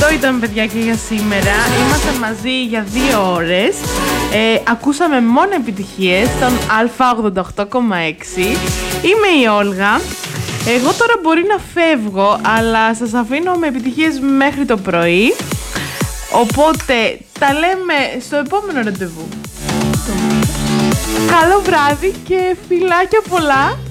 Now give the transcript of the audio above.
Αυτό ήταν, παιδιά, και για σήμερα. Είμαστε μαζί για 2 ώρες. Ακούσαμε μόνο επιτυχίες στον Α88,6. Είμαι η Όλγα. Εγώ τώρα μπορεί να φεύγω, αλλά σας αφήνω με επιτυχίες μέχρι το πρωί. Οπότε τα λέμε στο επόμενο ραντεβού. Καλό βράδυ και φιλάκια πολλά.